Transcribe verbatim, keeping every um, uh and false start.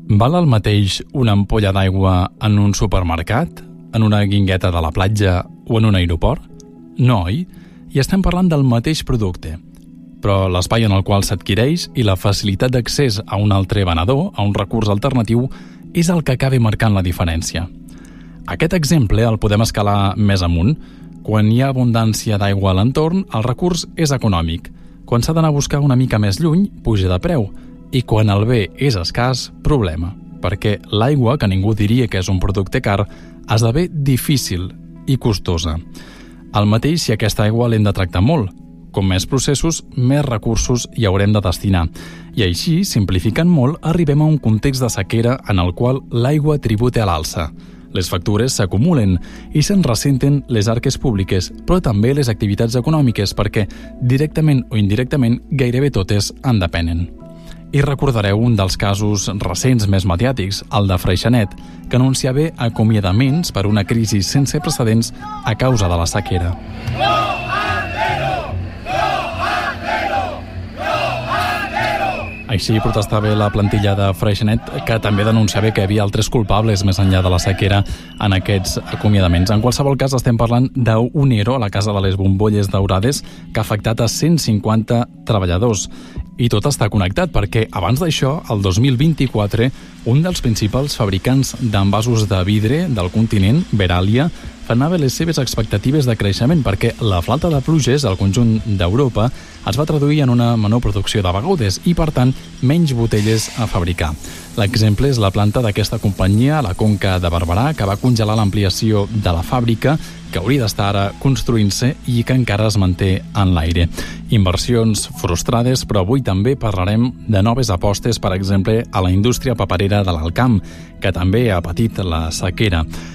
Val el mateix una ampolla d'aigua en un supermercat, en una guingueta de la platja o en un aeroport? No, oi? I estem parlant del mateix producte. Però l'espai en el qual s'adquireix i la facilitat d'accés a un altre venedor, a un recurs alternatiu, és el que acaba marcant la diferència. Aquest exemple el podem escalar més amunt. Quan hi ha abundància d'aigua a l'entorn, el recurs és econòmic. Quan s'ha d'anar a buscar una mica més lluny, puja de preu. I quan el bé és escàs, problema. Perquè l'aigua, que ningú diria que és un producte car, esdevé difícil i costosa. El mateix si aquesta aigua l'hem de tractar molt. Com més processos, més recursos hi haurem de destinar. I així, simplificant molt, arribem a un context de sequera en el qual l'aigua tributa a l'alça. Les factures s'acumulen i se'n ressenten les arques públiques, però també les activitats econòmiques, perquè directament o indirectament gairebé totes en depenen. I recordareu un dels casos recents més mediàtics, el de Freixenet, que anunciava acomiadaments per una crisi sense precedents a causa de la sequera. No al zero! No al zero! No al zero! Així protestava la plantilla de Freixenet, que també denunciava que hi havia altres culpables més enllà de la sequera en aquests acomiadaments. En qualsevol cas, estem parlant d'un ERO a la Casa de les Bombolles Daurades que ha afectat a cent cinquanta treballadors. I tot està connectat perquè abans d'això, el dos mil vint-i-quatre, un dels principals fabricants d'envasos de vidre del continent, Verallia, frenava les seves expectatives de creixement perquè la falta de pluges al conjunt d'Europa es va traduir en una menor producció de begudes i, per tant, menys botelles a fabricar. L'exemple és la planta d'aquesta companyia a la Conca de Barberà, que va congelar l'ampliació de la fàbrica, que hauria d'estar ara construint-se i que encara es manté en l'aire. Inversions frustrades, però avui també parlarem de noves apostes, per exemple, a la indústria paperera de l'Alt Camp, que també ha patit la sequera.